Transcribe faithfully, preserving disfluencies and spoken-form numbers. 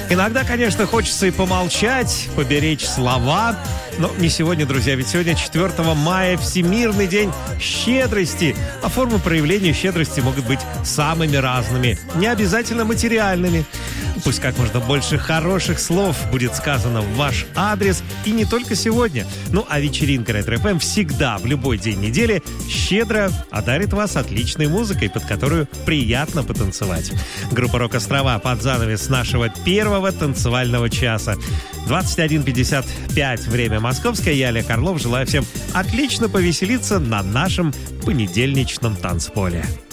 Иногда, конечно, хочется и помолчать, поберечь слова. Но не сегодня, друзья, ведь сегодня четвёртого мая Всемирный день щедрости. А формы проявления щедрости могут быть самыми разными, не обязательно материальными. Пусть как можно больше хороших слов будет сказано в ваш адрес, и не только сегодня. Ну, а вечеринка Ретро-эф эм всегда, в любой день недели, щедро одарит вас отличной музыкой, под которую приятно потанцевать. Группа «Рок-Острова» под занавес нашего первого танцевального часа. двадцать один пятьдесят пять, время московское. Я, Олег Орлов, желаю всем отлично повеселиться на нашем понедельничном танцполе.